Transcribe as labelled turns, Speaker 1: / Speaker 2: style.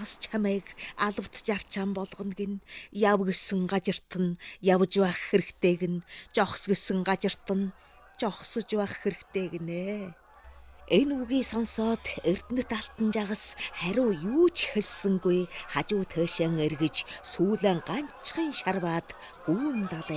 Speaker 1: жагас чамайг алавт жарчаан болгоно гин. Яв гэсэн гажирт нь явж байх хэрэгтэй гин. Жогс гэсэн гажирт нь жогсож байх хэрэгтэй гинэ. Энэ үгийг сонсоод Эрдэнэт алтан жагас хариу юу ч хэлсэнгүй хажуу тойшоо эргэж сүүлэн ганцхан шарваад гүүн далай